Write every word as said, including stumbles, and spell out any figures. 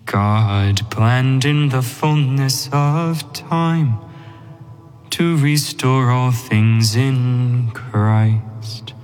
God planned in the fullness of time to restore all things in Christ.